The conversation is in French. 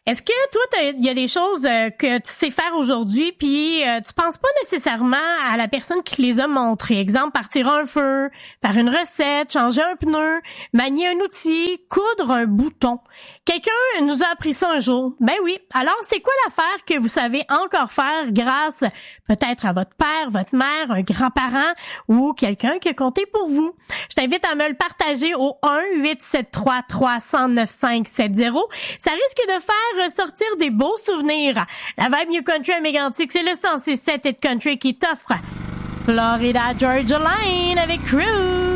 Est-ce que toi, il y a des choses que tu sais faire aujourd'hui, puis tu penses pas nécessairement à la personne qui te les a montrées? Exemple, partir un feu, faire une recette, changer un pneu, manier un outil, coudre un bouton. Quelqu'un nous a appris ça un jour. Ben oui. Alors, c'est quoi l'affaire que vous savez encore faire grâce peut-être à votre père, votre mère, un grand-parent ou quelqu'un qui a compté pour vous? Je t'invite à me le partager au 1-873-300-9570. Ça risque de faire ressortir des beaux souvenirs. La Vibe New Country à Mégantic, c'est le 106.7 Hit Country qui t'offre Florida Georgia Line avec Cruise.